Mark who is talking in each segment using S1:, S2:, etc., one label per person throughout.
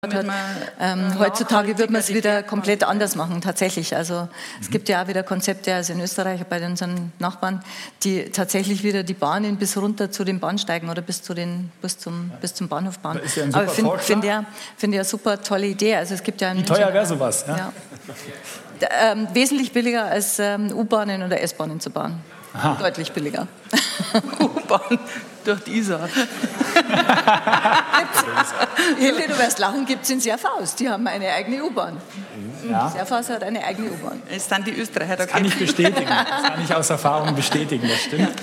S1: Heutzutage wird man es wieder komplett anders machen, tatsächlich. Also es gibt ja auch wieder Konzepte, also in Österreich bei unseren Nachbarn, die tatsächlich wieder die Bahnen bis runter zu den Bahnsteigen oder bis zum Bahnhof bauen.
S2: Das ist ja ein
S1: Aber
S2: super
S1: finde ja eine super tolle Idee. Also es gibt ja
S2: Wie teuer wäre sowas? Ja?
S1: Ja. Wesentlich billiger als U-Bahnen oder S-Bahnen zu bauen.
S2: Aha.
S1: Deutlich billiger.
S3: U-Bahn durch die Isar.
S1: Hilde, du wirst lachen, gibt es in Serfaus. Die haben eine eigene U-Bahn.
S2: Ja.
S1: Serfaus hat eine eigene U-Bahn.
S3: Es sind die Österreicher.
S2: Das kann ich bestätigen. Das kann ich aus Erfahrung bestätigen, das stimmt.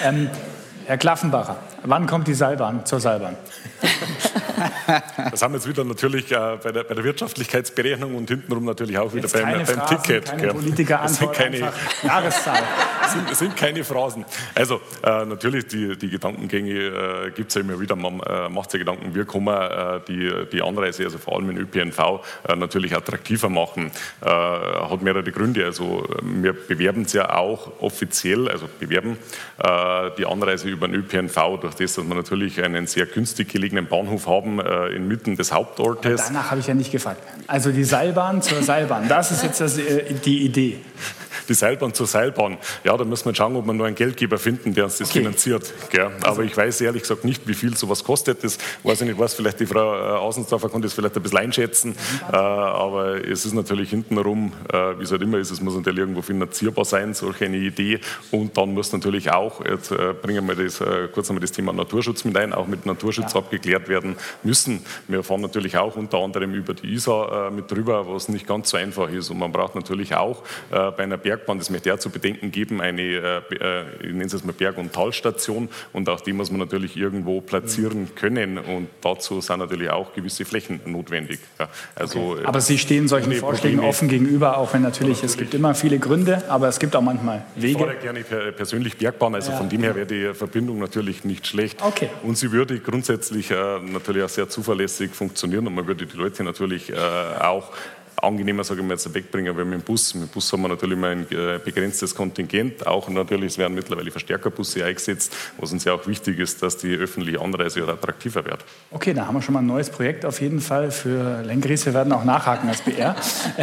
S2: Herr Klaffenbacher, wann kommt die Seilbahn zur Seilbahn?
S4: Das haben wir jetzt wieder natürlich bei der Wirtschaftlichkeitsberechnung und hintenrum natürlich auch wieder beim Ticket.
S2: Keine Politikerantwort, einfach Jahreszahl.
S4: Das sind keine Phrasen. Also natürlich, die Gedankengänge gibt es ja immer wieder. Man macht sich Gedanken, wie kann man die Anreise, also vor allem in ÖPNV, natürlich attraktiver machen. Hat mehrere Gründe. Also wir bewerben es ja auch offiziell, also bewerben die Anreise über den ÖPNV, durch das, dass wir natürlich einen sehr günstig gelegenen Bahnhof haben inmitten des Hauptortes.
S2: Aber danach habe ich ja nicht gefragt. Also die Seilbahn zur Seilbahn, das ist jetzt die Idee.
S4: Die Seilbahn zur Seilbahn. Ja, da müssen wir schauen, ob wir nur einen Geldgeber finden, der uns das finanziert. Gell? Aber ich weiß ehrlich gesagt nicht, wie viel sowas kostet. Das weiß ich nicht, vielleicht die Frau Außensdorfer kann das vielleicht ein bisschen einschätzen. Aber es ist natürlich hintenrum, wie es halt immer ist, es muss natürlich irgendwo finanzierbar sein, solch eine Idee. Und dann muss natürlich auch, jetzt bringen wir kurz einmal das Thema Naturschutz mit ein, auch mit Naturschutz abgeklärt werden müssen. Wir fahren natürlich auch unter anderem über die Isar mit drüber, was nicht ganz so einfach ist. Und man braucht natürlich auch bei einer Bergbahn, das möchte ich auch zu bedenken geben, eine, ich nenne es mal Berg- und Talstation, und auch die muss man natürlich irgendwo platzieren können, und dazu sind natürlich auch gewisse Flächen notwendig. Ja, also,
S2: okay. Aber Sie stehen solchen Vorschlägen offen gegenüber, auch wenn natürlich es gibt immer viele Gründe, aber es gibt auch manchmal Wege.
S4: Ich fahre gerne persönlich Bergbahn, also von dem her wäre die Verbindung natürlich nicht schlecht.
S2: Okay.
S4: Und sie würde grundsätzlich natürlich auch sehr zuverlässig funktionieren, und man würde die Leute natürlich auch angenehmer, sage ich mal, jetzt wegbringen, weil mit dem Bus haben wir natürlich immer ein begrenztes Kontingent, auch natürlich, es werden mittlerweile Verstärkerbusse eingesetzt, was uns ja auch wichtig ist, dass die öffentliche Anreise attraktiver wird.
S2: Okay, da haben wir schon mal ein neues Projekt auf jeden Fall für Lenggries. Wir werden auch nachhaken als BR.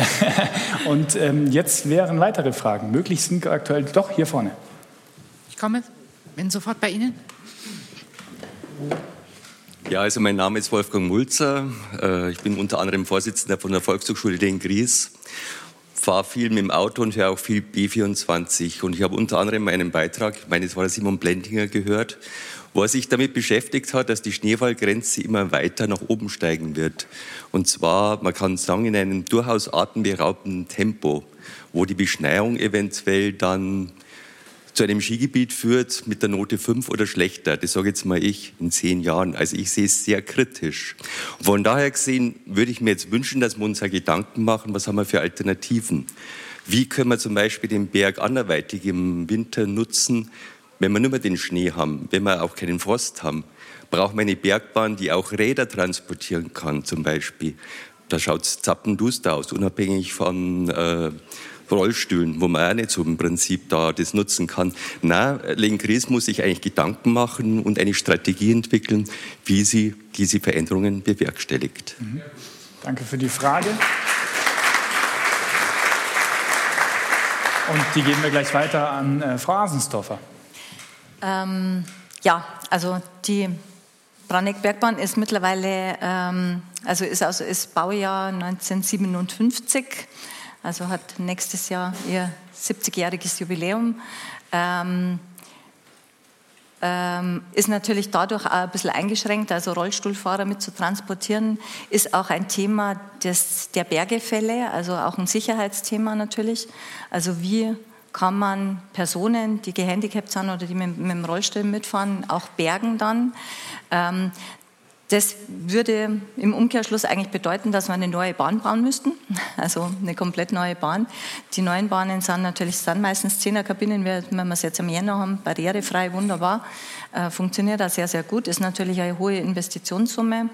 S2: Und jetzt wären weitere Fragen. Möglich sind aktuell doch hier vorne.
S5: Ich bin sofort bei Ihnen.
S6: Ja, also mein Name ist Wolfgang Mulzer. Ich bin unter anderem Vorsitzender von der Volkshochschule Lenggries. Fahre viel mit dem Auto und höre auch viel B24. Und ich habe unter anderem einen Beitrag, ich meine, es war der Simon Blendinger, gehört, wo er sich damit beschäftigt hat, dass die Schneefallgrenze immer weiter nach oben steigen wird. Und zwar, man kann sagen, in einem durchaus atemberaubenden Tempo, wo die Beschneiung eventuell dann zu einem Skigebiet führt mit der Note 5 oder schlechter. Das sage jetzt mal ich in 10 Jahren. Also ich sehe es sehr kritisch. Und von daher gesehen würde ich mir jetzt wünschen, dass wir uns Gedanken machen, was haben wir für Alternativen. Wie können wir zum Beispiel den Berg anderweitig im Winter nutzen, wenn wir nur mehr den Schnee haben, wenn wir auch keinen Frost haben. Brauchen wir eine Bergbahn, die auch Räder transportieren kann zum Beispiel. Da schaut es zappenduster aus, unabhängig von Rollstühlen, wo man auch nicht so im Prinzip da das nutzen kann. Nein, Lenggries muss sich eigentlich Gedanken machen und eine Strategie entwickeln, wie sie diese Veränderungen bewerkstelligt.
S2: Mhm. Danke für die Frage. Und die geben wir gleich weiter an Frau Asensdorfer.
S1: Ja, also die Braunegg-Bergbahn ist mittlerweile, ist Baujahr 1957. Also hat nächstes Jahr ihr 70-jähriges Jubiläum. Ist natürlich dadurch auch ein bisschen eingeschränkt, also Rollstuhlfahrer mit zu transportieren, ist auch ein Thema der Bergefälle, also auch ein Sicherheitsthema natürlich. Also wie kann man Personen, die gehandicapt sind oder die mit dem Rollstuhl mitfahren, auch bergen dann? Das würde im Umkehrschluss eigentlich bedeuten, dass wir eine neue Bahn bauen müssten, also eine komplett neue Bahn. Die neuen Bahnen sind meistens 10er-Kabinen, wenn wir es jetzt im Jänner haben, barrierefrei, wunderbar, funktioniert auch sehr, sehr gut, ist natürlich eine hohe Investitionssumme.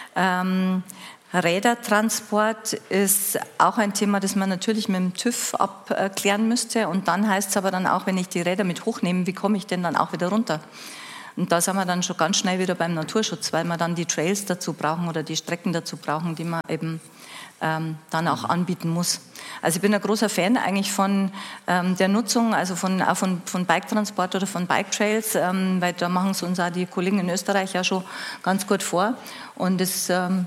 S1: Rädertransport ist auch ein Thema, das man natürlich mit dem TÜV abklären müsste, und dann heißt es aber dann auch, wenn ich die Räder mit hochnehme, wie komme ich denn dann auch wieder runter? Und da sind wir dann schon ganz schnell wieder beim Naturschutz, weil wir dann die Trails dazu brauchen oder die Strecken dazu brauchen, die man eben dann auch anbieten muss. Also ich bin ein großer Fan eigentlich von der Nutzung, also von Bike-Transport oder von Bike-Trails, weil da machen es uns auch die Kollegen in Österreich ja schon ganz gut vor. Und es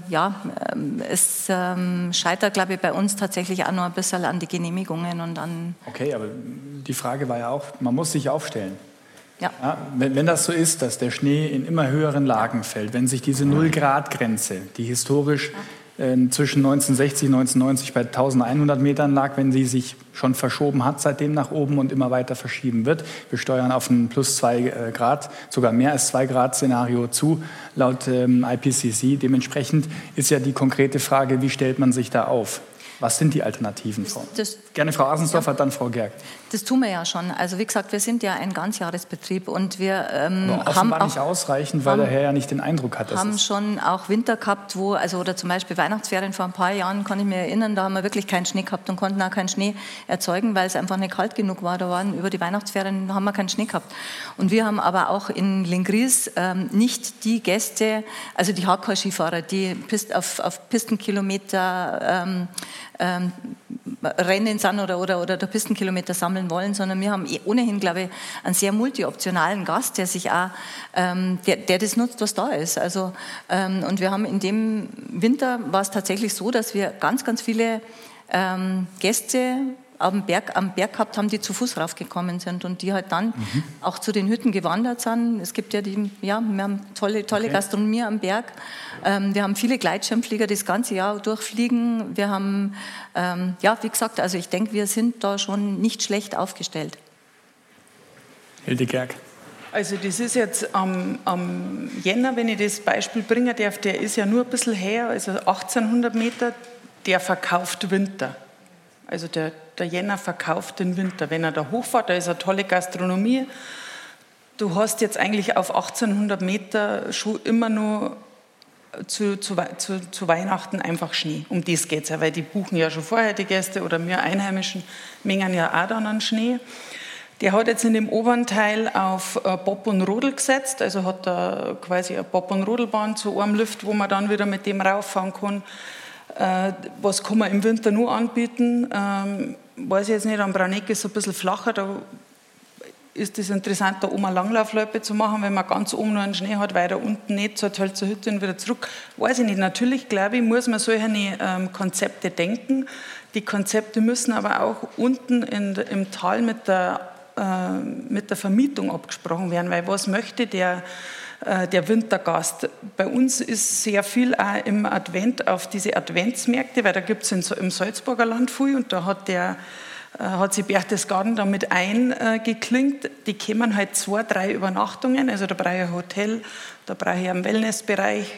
S1: scheitert, glaube ich, bei uns tatsächlich auch noch ein bisschen an die Genehmigungen und an...
S2: Okay, aber die Frage war ja auch, man muss sich aufstellen.
S1: Ja.
S2: Ja, wenn das so ist, dass der Schnee in immer höheren Lagen fällt, wenn sich diese 0-Grad-Grenze, die historisch zwischen 1960 und 1990 bei 1100 Metern lag, wenn sie sich schon verschoben hat, seitdem nach oben und immer weiter verschieben wird. Wir steuern auf ein plus 2 Grad, sogar mehr als 2 Grad Szenario zu, laut IPCC. Dementsprechend ist ja die konkrete Frage, wie stellt man sich da auf? Was sind die Alternativen, Frau? Gerne Frau Asensdorfer, dann Frau Gerg. Das
S1: tun wir ja schon. Also wie gesagt, wir sind ja ein Ganzjahresbetrieb und wir
S2: haben auch nicht ausreichend, weil der Herr ja nicht den Eindruck hat, dass
S1: haben schon auch Winter gehabt, wo, also oder zum Beispiel Weihnachtsferien vor ein paar Jahren, kann ich mich erinnern, da haben wir wirklich keinen Schnee gehabt und konnten auch keinen Schnee erzeugen, weil es einfach nicht kalt genug war. Da waren über die Weihnachtsferien haben wir keinen Schnee gehabt. Und wir haben aber auch in Lengries nicht die Gäste, also die Hardcore-Skifahrer, die auf Pistenkilometer Rennen sind oder der Pistenkilometer sammeln wollen, sondern wir haben ohnehin, glaube ich, einen sehr multioptionalen Gast, der sich auch, der das nutzt, was da ist. Also, und wir haben in dem Winter war es tatsächlich so, dass wir ganz, ganz viele Gäste am Berg gehabt haben, die zu Fuß raufgekommen sind und die halt dann auch zu den Hütten gewandert sind. Es gibt wir haben tolle Gastronomie am Berg. Wir haben viele Gleitschirmflieger, die das ganze Jahr durchfliegen. Wir haben, wie gesagt, also ich denke, wir sind da schon nicht schlecht aufgestellt.
S2: Hilde Gerg.
S3: Also das ist jetzt am Jänner, wenn ich das Beispiel bringen darf, der ist ja nur ein bisschen her, also 1800 Meter, der verkauft Winter. Also der Jänner verkauft den Winter. Wenn er da hochfährt, da ist eine tolle Gastronomie. Du hast jetzt eigentlich auf 1800 Meter schon immer nur zu Weihnachten einfach Schnee. Um das geht es ja, weil die buchen ja schon vorher die Gäste oder wir Einheimischen mengen ja auch dann an Schnee. Der hat jetzt in dem oberen Teil auf Bob und Rodel gesetzt, also hat da quasi eine Bob- und Rodelbahn zu einem Lift, wo man dann wieder mit dem rauffahren kann. Was kann man im Winter nur anbieten? Weiß ich jetzt nicht, am Braneck ist es ein bisschen flacher, da ist es interessant, da oben eine Langlaufloipe zu machen, wenn man ganz oben nur einen Schnee hat, weil da unten nicht, so halt zur Hütte und wieder zurück. Weiß ich nicht, natürlich, glaube ich, muss man solche Konzepte denken. Die Konzepte müssen aber auch unten im Tal mit der Vermietung abgesprochen werden, weil was möchte der Wintergast. Bei uns ist sehr viel auch im Advent auf diese Adventsmärkte, weil da gibt es im Salzburger Land viel und da hat sich Berchtesgaden damit eingeklinkt. Die kommen halt 2, 3 Übernachtungen, also da brauche ich ein Hotel, da brauche ich einen Wellnessbereich.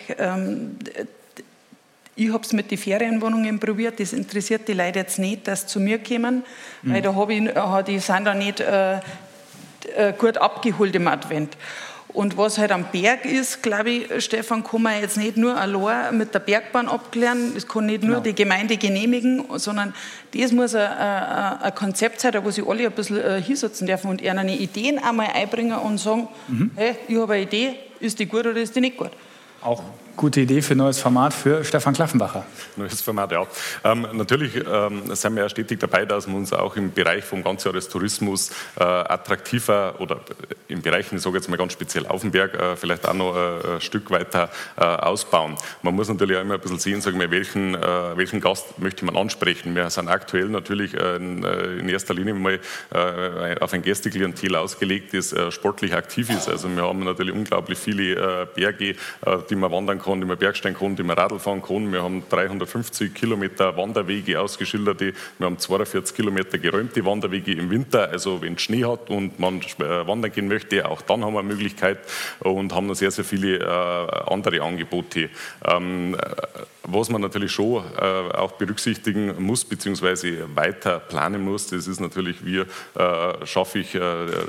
S3: Ich habe es mit den Ferienwohnungen probiert, das interessiert die Leute jetzt nicht, dass sie zu mir kommen, weil die sind da nicht gut abgeholt im Advent. Und was halt am Berg ist, glaube ich, Stefan, kann man jetzt nicht nur allein mit der Bergbahn abklären, das kann nicht nur die Gemeinde genehmigen, sondern das muss ein Konzept sein, wo sich alle ein bisschen hinsetzen dürfen und ihnen Ideen einmal einbringen und sagen, hey, ich habe eine Idee, ist die gut oder ist die nicht gut?
S2: Auch gute Idee für ein neues Format für Stefan Klaffenbacher.
S4: Neues Format, ja. Natürlich sind wir ja stetig dabei, dass wir uns auch im Bereich vom Ganzjahrestourismus attraktiver oder in Bereichen, ich sage jetzt mal ganz speziell auf dem Berg, vielleicht auch noch ein Stück weiter ausbauen. Man muss natürlich auch immer ein bisschen sehen, sagen wir, welchen Gast möchte man ansprechen. Wir sind aktuell natürlich in erster Linie mal auf ein Gästeklientel ausgelegt, das sportlich aktiv ist. Also wir haben natürlich unglaublich viele Berge, die man wandern kann, die man bergsteigen kann, die man Radl fahren kann. Wir haben 350 Kilometer Wanderwege ausgeschilderte. Wir haben 42 Kilometer geräumte Wanderwege im Winter. Also wenn es Schnee hat und man wandern gehen möchte, auch dann haben wir eine Möglichkeit und haben noch sehr, sehr viele andere Angebote. Was man natürlich schon auch berücksichtigen muss, beziehungsweise weiter planen muss, das ist natürlich, wie schaffe ich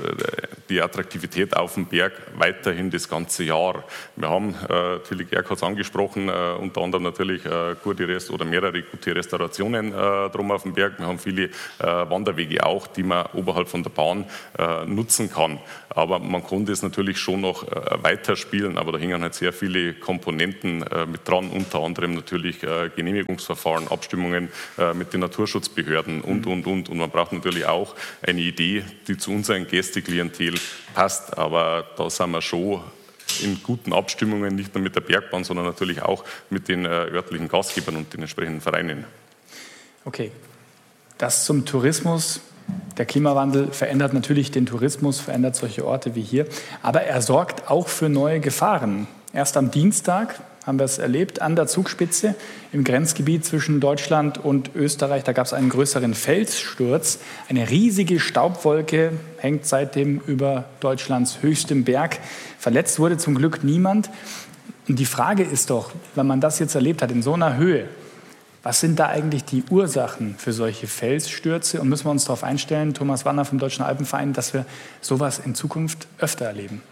S4: die Attraktivität auf dem Berg weiterhin das ganze Jahr. Wir haben, Tilly Gerg hat es angesprochen, unter anderem natürlich mehrere gute Restaurationen drum auf dem Berg. Wir haben viele Wanderwege auch, die man oberhalb von der Bahn nutzen kann. Aber man konnte es natürlich schon noch weiterspielen, aber da hängen halt sehr viele Komponenten mit dran, unter anderem natürlich Genehmigungsverfahren, Abstimmungen mit den Naturschutzbehörden und. Und man braucht natürlich auch eine Idee, die zu unserem Gästeklientel passt, aber da sind wir schon in guten Abstimmungen, nicht nur mit der Bergbahn, sondern natürlich auch mit den örtlichen Gastgebern und den entsprechenden Vereinen.
S2: Okay, das zum Tourismus. Der Klimawandel verändert natürlich den Tourismus, verändert solche Orte wie hier, aber er sorgt auch für neue Gefahren. Erst am Dienstag haben wir es erlebt, an der Zugspitze im Grenzgebiet zwischen Deutschland und Österreich. Da gab es einen größeren Felssturz. Eine riesige Staubwolke hängt seitdem über Deutschlands höchstem Berg. Verletzt wurde zum Glück niemand. Und die Frage ist doch, wenn man das jetzt erlebt hat in so einer Höhe, was sind da eigentlich die Ursachen für solche Felsstürze? Und müssen wir uns darauf einstellen, Thomas Wanner vom Deutschen Alpenverein, dass wir sowas in Zukunft öfter erleben?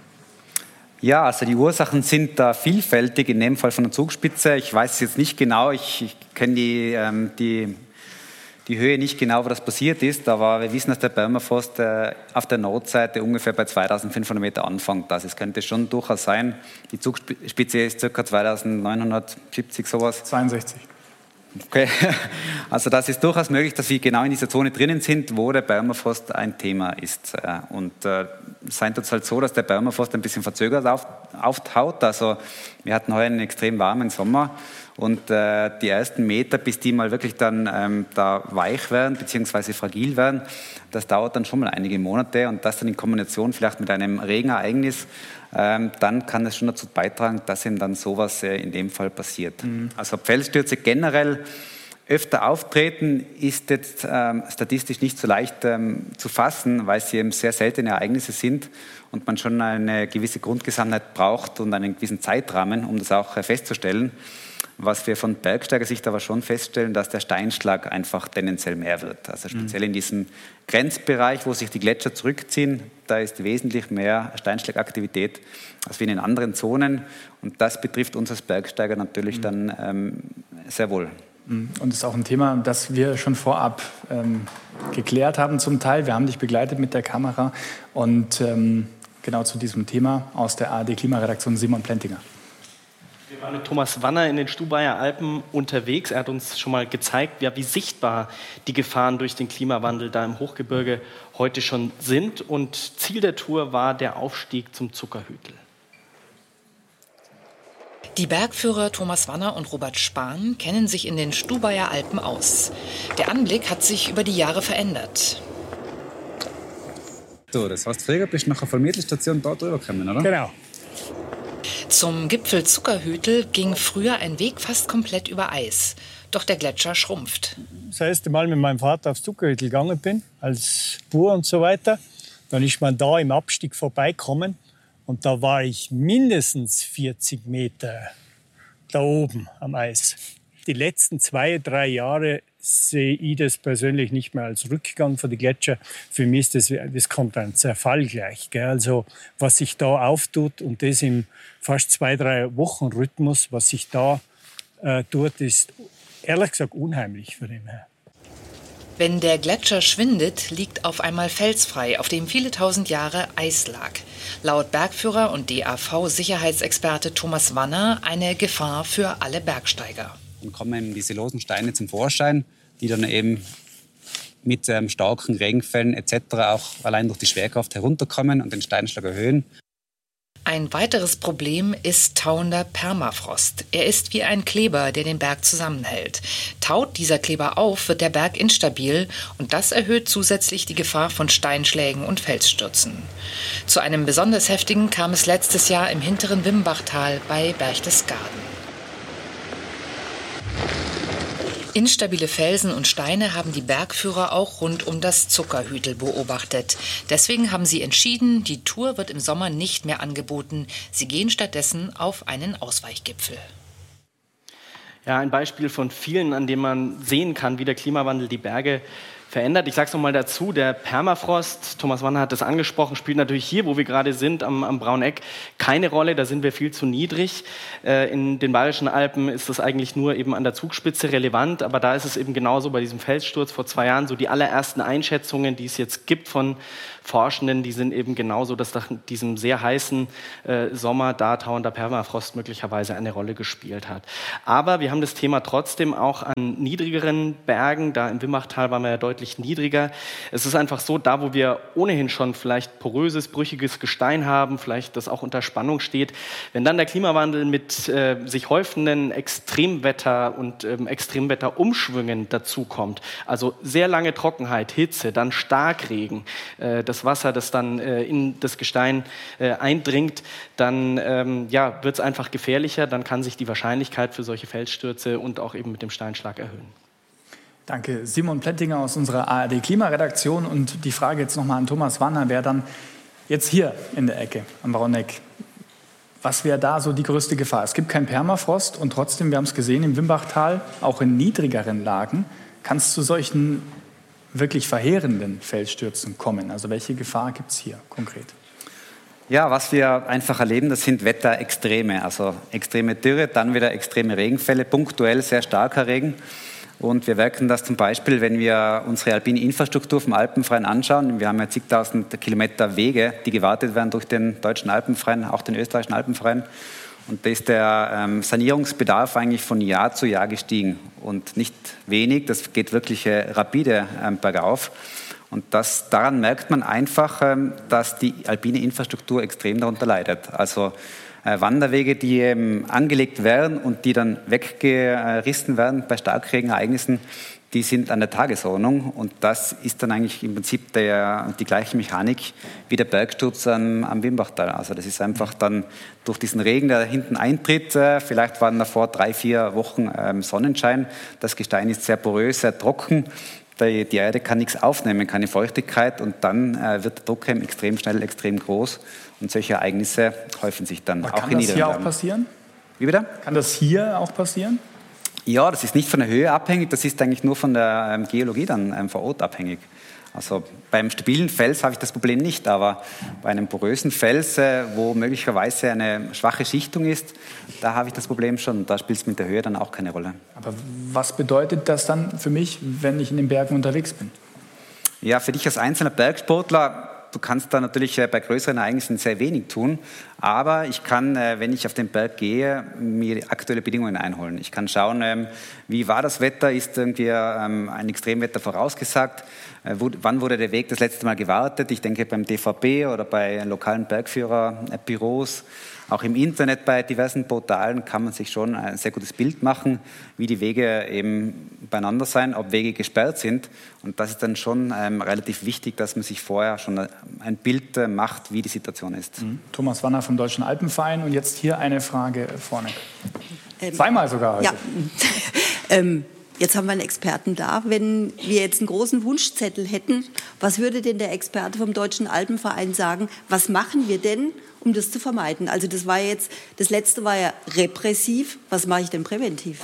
S7: Ja, also die Ursachen sind da vielfältig, in dem Fall von der Zugspitze. Ich weiß es jetzt nicht genau, ich kenne die Höhe nicht genau, wo das passiert ist, aber wir wissen, dass der Permafrost auf der Nordseite ungefähr bei 2500 Meter anfängt. Also es könnte schon durchaus sein, die Zugspitze ist ca. 2970 sowas.
S2: 62.
S7: Okay, also das ist durchaus möglich, dass wir genau in dieser Zone drinnen sind, wo der Permafrost ein Thema ist. Und es scheint uns halt so, dass der Permafrost ein bisschen verzögert auftaut. Also wir hatten heuer einen extrem warmen Sommer und die ersten Meter, bis die mal wirklich dann da weich werden bzw. fragil werden, das dauert dann schon mal einige Monate und das dann in Kombination vielleicht mit einem Regenereignis, dann kann es schon dazu beitragen, dass eben dann sowas in dem Fall passiert. Also Felsstürze generell öfter auftreten, ist jetzt statistisch nicht so leicht zu fassen, weil sie eben sehr seltene Ereignisse sind und man schon eine gewisse Grundgesamtheit braucht und einen gewissen Zeitrahmen, um das auch festzustellen. Was wir von Bergsteigersicht aber schon feststellen, dass der Steinschlag einfach tendenziell mehr wird. Also speziell in diesem Grenzbereich, wo sich die Gletscher zurückziehen, da ist wesentlich mehr Steinschlagaktivität als wie in den anderen Zonen. Und das betrifft uns als Bergsteiger natürlich dann sehr wohl.
S2: Und das ist auch ein Thema, das wir schon vorab geklärt haben zum Teil. Wir haben dich begleitet mit der Kamera. Und genau zu diesem Thema aus der ARD-Klimaredaktion Simon Plentinger.
S8: Wir waren mit Thomas Wanner in den Stubaier Alpen unterwegs. Er hat uns schon mal gezeigt, wie sichtbar die Gefahren durch den Klimawandel da im Hochgebirge heute schon sind. Und Ziel der Tour war der Aufstieg zum Zuckerhügel.
S9: Die Bergführer Thomas Wanner und Robert Spahn kennen sich in den Stubaier Alpen aus. Der Anblick hat sich über die Jahre verändert.
S10: So, das heißt, früher bist du nach der Vermittelstation da drüber gekommen, oder?
S11: Genau.
S9: Zum Gipfel Zuckerhügel ging früher ein Weg fast komplett über Eis. Doch der Gletscher schrumpft.
S11: Das erste Mal mit meinem Vater aufs Zuckerhügel gegangen bin, als Bauer und so weiter, dann ist man da im Abstieg vorbeigekommen. Und da war ich mindestens 40 Meter da oben am Eis. Die letzten 2-3 Jahre sehe ich das persönlich nicht mehr als Rückgang von den Gletscher. Für mich ist das kommt ein Zerfall gleich. Gell? Also was sich da auftut und das im fast 2-3 Wochen Rhythmus, was sich da tut, ist ehrlich gesagt unheimlich für ihn.
S9: Wenn der Gletscher schwindet, liegt auf einmal felsfrei, auf dem viele tausend Jahre Eis lag. Laut Bergführer und DAV-Sicherheitsexperte Thomas Wanner eine Gefahr für alle Bergsteiger.
S10: Dann kommen diese losen Steine zum Vorschein, die dann eben mit starken Regenfällen etc. auch allein durch die Schwerkraft herunterkommen und den Steinschlag erhöhen.
S9: Ein weiteres Problem ist tauender Permafrost. Er ist wie ein Kleber, der den Berg zusammenhält. Taut dieser Kleber auf, wird der Berg instabil und das erhöht zusätzlich die Gefahr von Steinschlägen und Felsstürzen. Zu einem besonders heftigen kam es letztes Jahr im hinteren Wimbachtal bei Berchtesgaden. Instabile Felsen und Steine haben die Bergführer auch rund um das Zuckerhügel beobachtet. Deswegen haben sie entschieden, die Tour wird im Sommer nicht mehr angeboten. Sie gehen stattdessen auf einen Ausweichgipfel.
S8: Ja, ein Beispiel von vielen, an dem man sehen kann, wie der Klimawandel die Berge verändert. Ich sage es nochmal dazu, der Permafrost, Thomas Wanner hat das angesprochen, spielt natürlich hier, wo wir gerade sind, am Brauneck, keine Rolle, da sind wir viel zu niedrig. In den Bayerischen Alpen ist das eigentlich nur eben an der Zugspitze relevant, aber da ist es eben genauso bei diesem Felssturz vor 2 Jahren, so die allerersten Einschätzungen, die es jetzt gibt von Forschenden, die sind eben genauso, dass nach diesem sehr heißen Sommer da tauender Permafrost möglicherweise eine Rolle gespielt hat. Aber wir haben das Thema trotzdem auch an niedrigeren Bergen, da im Wimbachtal waren wir ja deutlich niedriger. Es ist einfach so, da wo wir ohnehin schon vielleicht poröses, brüchiges Gestein haben, vielleicht das auch unter Spannung steht, wenn dann der Klimawandel mit sich häufenden Extremwetter und Extremwetterumschwüngen dazukommt, also sehr lange Trockenheit, Hitze, dann Starkregen, das Wasser, das dann in das Gestein eindringt, dann wird es einfach gefährlicher, dann kann sich die Wahrscheinlichkeit für solche Felsstürze und auch eben mit dem Steinschlag erhöhen.
S2: Danke, Simon Plättinger aus unserer ARD-Klimaredaktion. Und die Frage jetzt nochmal an Thomas Wanner, wäre dann jetzt hier in der Ecke am Brauneck, was wäre da so die größte Gefahr? Es gibt keinen Permafrost und trotzdem, wir haben es gesehen, im Wimbachtal, auch in niedrigeren Lagen, kann es zu solchen wirklich verheerenden Felsstürzen kommen. Also welche Gefahr gibt es hier konkret?
S7: Ja, was wir einfach erleben, das sind Wetterextreme, also extreme Dürre, dann wieder extreme Regenfälle, punktuell sehr starker Regen. Und wir merken das zum Beispiel, wenn wir unsere alpine Infrastruktur vom Alpenverein anschauen. Wir haben ja zigtausend Kilometer Wege, die gewartet werden durch den deutschen Alpenverein, auch den österreichischen Alpenverein. Und da ist der Sanierungsbedarf eigentlich von Jahr zu Jahr gestiegen. Und nicht wenig, das geht wirklich rapide bergauf. Und daran merkt man einfach, dass die alpine Infrastruktur extrem darunter leidet. Also Wanderwege, die angelegt werden und die dann weggerissen werden bei Starkregenereignissen, die sind an der Tagesordnung. Und das ist dann eigentlich im Prinzip die gleiche Mechanik wie der Bergsturz am Wimbachtal. Also das ist einfach dann durch diesen Regen, der hinten eintritt, vielleicht waren davor 3-4 Wochen Sonnenschein, das Gestein ist sehr porös, sehr trocken. Die Erde kann nichts aufnehmen, keine Feuchtigkeit und dann wird der Druck extrem schnell, extrem groß und solche Ereignisse häufen sich dann
S2: Aber
S7: auch in
S2: Kann das hier auch
S7: Lagen.
S2: passieren?
S7: Wie bitte?
S2: Kann das hier auch passieren?
S7: Ja, das ist nicht von der Höhe abhängig, das ist eigentlich nur von der Geologie dann vor Ort abhängig. Also beim stabilen Fels habe ich das Problem nicht, aber bei einem porösen Fels, wo möglicherweise eine schwache Schichtung ist, da habe ich das Problem schon. Da spielt es mit der Höhe dann auch keine Rolle.
S2: Aber was bedeutet das dann für mich, wenn ich in den Bergen unterwegs bin?
S7: Ja, für dich als einzelner Bergsportler, du kannst da natürlich bei größeren Ereignissen sehr wenig tun, aber ich kann, wenn ich auf den Berg gehe, mir aktuelle Bedingungen einholen. Ich kann schauen, wie war das Wetter, ist irgendwie ein Extremwetter vorausgesagt, wann wurde der Weg das letzte Mal gewartet. Ich denke beim DVB oder bei lokalen Bergführerbüros, auch im Internet bei diversen Portalen kann man sich schon ein sehr gutes Bild machen, wie die Wege eben beieinander sein, ob Wege gesperrt sind. Und das ist dann schon relativ wichtig, dass man sich vorher schon ein Bild macht, wie die Situation ist.
S2: Thomas Wanner vom Deutschen Alpenverein und jetzt hier eine Frage vorne. Zweimal sogar heute.
S12: Ja. Jetzt haben wir einen Experten da. Wenn wir jetzt einen großen Wunschzettel hätten, was würde denn der Experte vom Deutschen Alpenverein sagen? Was machen wir denn, um das zu vermeiden? Also das letzte war ja repressiv. Was mache ich denn präventiv?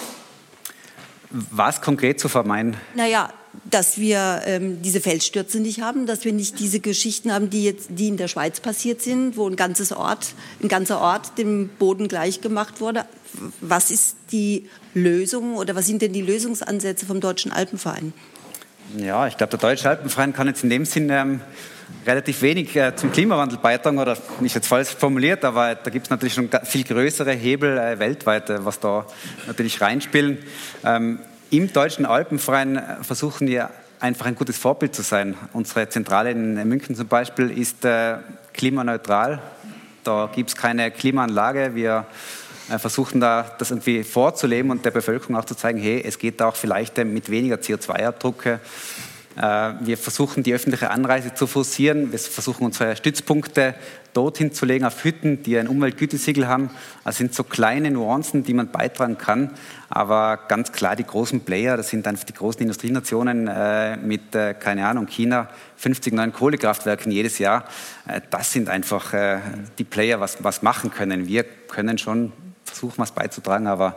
S7: Was konkret zu vermeiden?
S12: Naja, dass wir diese Felsstürze nicht haben, dass wir nicht diese Geschichten haben, die in der Schweiz passiert sind, wo ein ganzer Ort dem Boden gleich gemacht wurde. Was ist die Lösung oder was sind denn die Lösungsansätze vom Deutschen Alpenverein?
S7: Ja, ich glaube, der Deutsche Alpenverein kann jetzt in dem Sinn relativ wenig zum Klimawandel beitragen, oder nicht jetzt falsch formuliert, aber da gibt es natürlich schon viel größere Hebel weltweit, was da natürlich reinspielen. Im Deutschen Alpenverein versuchen wir einfach ein gutes Vorbild zu sein. Unsere Zentrale in München zum Beispiel ist klimaneutral. Da gibt es keine Klimaanlage. Wir versuchen da das irgendwie vorzuleben und der Bevölkerung auch zu zeigen, hey, es geht auch vielleicht mit weniger CO2-Abdruck. Wir versuchen, die öffentliche Anreise zu forcieren. Wir versuchen, unsere Stützpunkte dorthin zu legen, auf Hütten, die ein Umweltgütesiegel haben. Das sind so kleine Nuancen, die man beitragen kann. Aber ganz klar, die großen Player, das sind einfach die großen Industrienationen mit, keine Ahnung, China, 50 neuen Kohlekraftwerken jedes Jahr. Das sind einfach die Player, was machen können. Wir können schon versuchen, was beizutragen, aber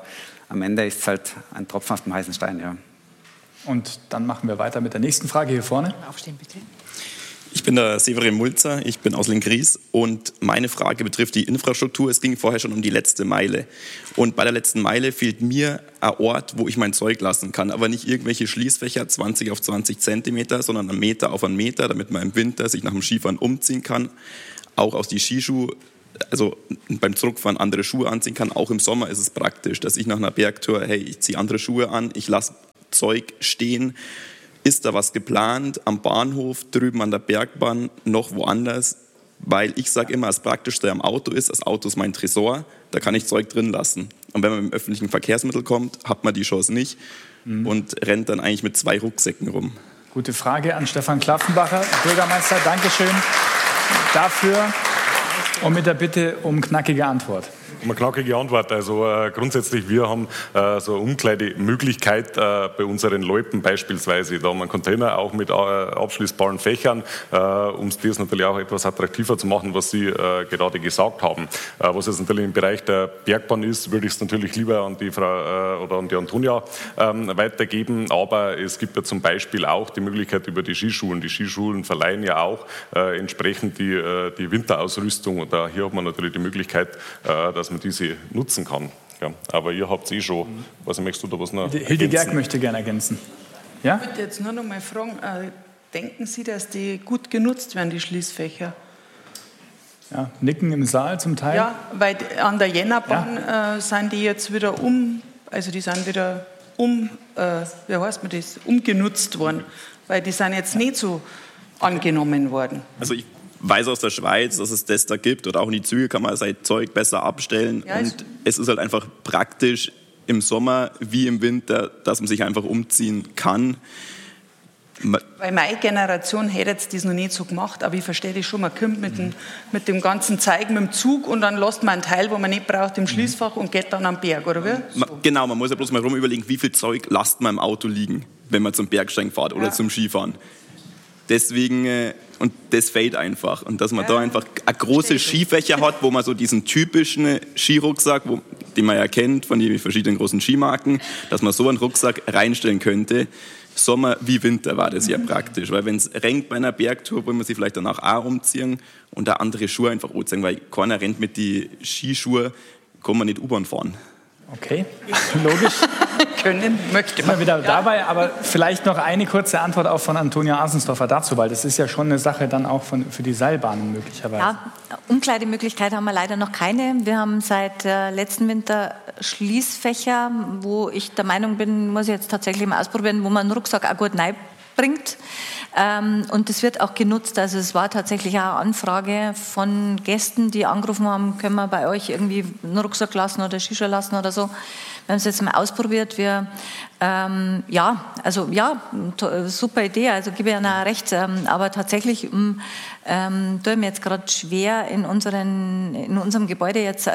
S10: am Ende ist es halt ein Tropfen auf dem heißen Stein. Ja.
S2: Und dann machen wir weiter mit der nächsten Frage hier vorne.
S9: Aufstehen, bitte.
S13: Ich bin der Severin Mulzer, ich bin aus Lenggries und meine Frage betrifft die Infrastruktur. Es ging vorher schon um die letzte Meile. Und bei der letzten Meile fehlt mir ein Ort, wo ich mein Zeug lassen kann. Aber nicht irgendwelche Schließfächer, 20 auf 20 Zentimeter, sondern 1 Meter auf 1 Meter, damit man im Winter sich nach dem Skifahren umziehen kann. Auch aus die Skischuhe, also beim Zurückfahren andere Schuhe anziehen kann. Auch im Sommer ist es praktisch, dass ich nach einer Bergtour, hey, ich ziehe andere Schuhe an, ich lasse Zeug stehen. Ist da was geplant am Bahnhof, drüben an der Bergbahn, noch woanders? Weil ich sage immer, das Praktischste am Auto ist, das Auto ist mein Tresor, da kann ich Zeug drin lassen. Und wenn man mit dem öffentlichen Verkehrsmittel kommt, hat man die Chance nicht und rennt dann eigentlich mit 2 Rucksäcken rum.
S2: Gute Frage an Stefan Klaffenbacher, Bürgermeister. Dankeschön dafür und mit der Bitte um knackige Antwort.
S4: Eine knackige Antwort. Also grundsätzlich, wir haben so eine Umkleidemöglichkeit bei unseren Loipen beispielsweise. Da haben wir einen Container auch mit abschließbaren Fächern, um das natürlich auch etwas attraktiver zu machen, was Sie gerade gesagt haben. Was jetzt natürlich im Bereich der Bergbahn ist, würde ich es natürlich lieber an die Frau oder an die Antonia weitergeben. Aber es gibt ja zum Beispiel auch die Möglichkeit über die Skischulen. Die Skischulen verleihen ja auch entsprechend die Winterausrüstung. Und hier hat man natürlich die Möglichkeit, dass man diese nutzen kann. Ja, aber ihr habt es schon. Was möchtest du da was noch
S2: Hilde Gerg möchte gerne ergänzen. Ja?
S3: Ich würde jetzt nur noch mal fragen, denken Sie, dass die gut genutzt werden, die Schließfächer?
S2: Ja, nicken im Saal zum Teil.
S3: Ja, weil an der Jännerbahn sind die jetzt wieder umgenutzt worden, weil die sind jetzt nicht so angenommen worden.
S13: Also ich weiß aus der Schweiz, dass es das da gibt oder auch in die Züge kann man sein Zeug besser abstellen und es ist halt einfach praktisch im Sommer wie im Winter, dass man sich einfach umziehen kann.
S3: Weil meine Generation hätte jetzt das noch nicht so gemacht, aber ich verstehe das schon, man kommt mit dem ganzen Zeug mit dem Zug und dann lässt man einen Teil, wo man nicht braucht, im Schließfach und geht dann am Berg, oder wie?
S13: Genau, man muss ja bloß mal überlegen, wie viel Zeug lasst man im Auto liegen, wenn man zum Bergsteigen fährt oder zum Skifahren. Deswegen, und das fehlt einfach. Und dass man da einfach eine große Skifächer hat, wo man so diesen typischen Skirucksack, den man ja kennt von den verschiedenen großen Skimarken, dass man so einen Rucksack reinstellen könnte. Sommer wie Winter war das ja praktisch. Weil wenn es regnet bei einer Bergtour, wollen wir sie vielleicht danach auch umziehen und da andere Schuhe einfach anziehen, weil keiner rennt mit den Skischuhen, kann man nicht U-Bahn fahren.
S2: Okay, logisch.
S3: Möchte
S2: man wieder dabei, aber vielleicht noch eine kurze Antwort auch von Antonia Asensdorfer dazu, weil das ist ja schon eine Sache dann auch für die Seilbahnen möglicherweise.
S1: Ja, Umkleidemöglichkeit haben wir leider noch keine. Wir haben seit letzten Winter Schließfächer, wo ich der Meinung bin, muss ich jetzt tatsächlich mal ausprobieren, wo man einen Rucksack auch gut reinbringt. Und das wird auch genutzt. Also es war tatsächlich auch eine Anfrage von Gästen, die angerufen haben, können wir bei euch irgendwie einen Rucksack lassen oder Shisha lassen oder so. Wir haben es jetzt mal ausprobiert. Super Idee, also gebe ich Ihnen recht. Aber tatsächlich tue ich mir jetzt gerade schwer in unserem Gebäude jetzt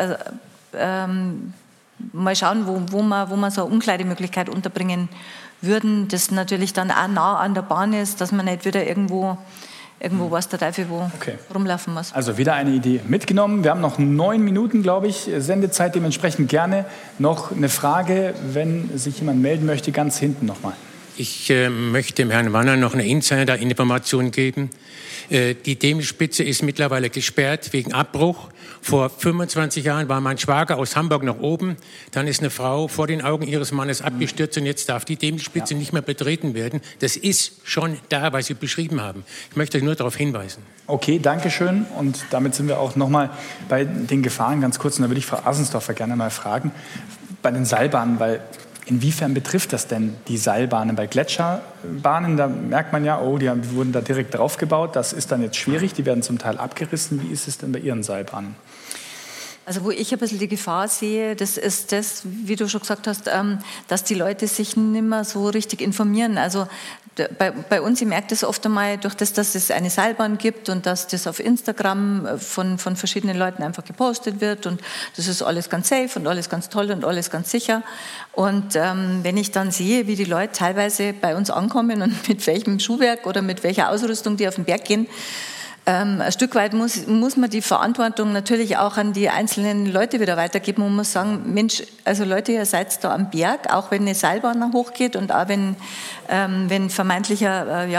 S1: mal schauen, wo man so eine Umkleidemöglichkeit unterbringen würden, das natürlich dann auch nah an der Bahn ist, dass man nicht wieder irgendwo weiß der Teufel wo rumlaufen muss.
S2: Also wieder eine Idee mitgenommen. Wir haben noch 9 Minuten, glaube ich, Sendezeit. Dementsprechend gerne noch eine Frage, wenn sich jemand melden möchte, ganz hinten nochmal.
S14: Ich möchte dem Herrn Wanner noch eine Insider-Information geben. Die Demmelspitze ist mittlerweile gesperrt wegen Abbruch. Vor 25 Jahren war mein Schwager aus Hamburg noch oben. Dann ist eine Frau vor den Augen ihres Mannes abgestürzt und jetzt darf die Demmelspitze nicht mehr betreten werden. Das ist schon da, was Sie beschrieben haben. Ich möchte nur darauf hinweisen.
S2: Okay, danke schön. Und damit sind wir auch nochmal bei den Gefahren ganz kurz. Und da würde ich Frau Asensdorfer gerne mal fragen, bei den Seilbahnen, weil inwiefern betrifft das denn die Seilbahnen? Bei Gletscherbahnen, da merkt man ja, die wurden da direkt drauf gebaut. Das ist dann jetzt schwierig, die werden zum Teil abgerissen. Wie ist es denn bei Ihren Seilbahnen?
S1: Also wo ich ein bisschen die Gefahr sehe, das ist das, wie du schon gesagt hast, dass die Leute sich nicht mehr so richtig informieren. Also bei uns, ich merke das oft einmal, durch das, dass es eine Seilbahn gibt und dass das auf Instagram von verschiedenen Leuten einfach gepostet wird und das ist alles ganz safe und alles ganz toll und alles ganz sicher. Und wenn ich dann sehe, wie die Leute teilweise bei uns ankommen und mit welchem Schuhwerk oder mit welcher Ausrüstung die auf den Berg gehen, Ein Stück weit muss man die Verantwortung natürlich auch an die einzelnen Leute wieder weitergeben. Man muss sagen, Mensch, also Leute, ihr seid da am Berg, auch wenn eine Seilbahn hochgeht und auch wenn vermeintlicher,